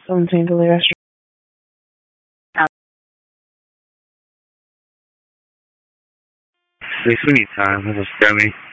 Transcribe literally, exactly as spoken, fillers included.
seventeen Delay Restaurant. Please, we need time. This is Demi.